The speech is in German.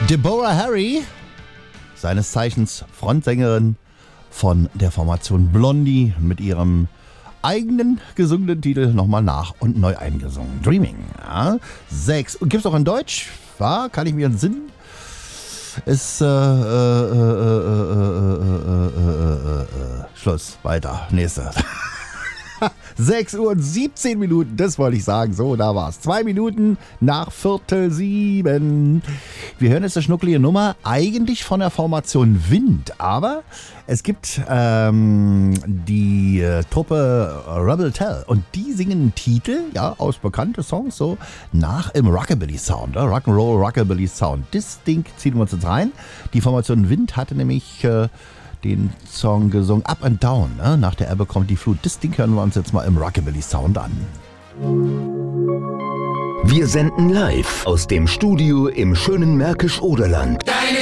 Deborah Harry, seines Zeichens Frontsängerin von der Formation Blondie, mit ihrem eigenen gesungenen Titel nochmal nach und neu eingesungen. Dreaming. Ja. 6. Gibt's auch in Deutsch? Ja, kann ich mir entsinnen. Ist Schluss. Weiter. Nächste. 6 Uhr und 17 Minuten, das wollte ich sagen. So, da war's. 2 Minuten nach 6:45. Wir hören jetzt eine schnuckelige Nummer, eigentlich von der Formation Wind. Aber es gibt die Truppe Rebel Tell und die singen einen Titel, ja, aus bekannten Songs, so nach im Rockabilly-Sound, Rock'n'Roll Rockabilly-Sound. Das Ding ziehen wir uns jetzt rein. Die Formation Wind hatte nämlich den Song gesungen, Up and Down, ne? Nach der Ebbe kommt die Flut. Das Ding hören wir uns jetzt mal im Rockabilly-Sound an. Wir senden live aus dem Studio im schönen Märkisch-Oderland.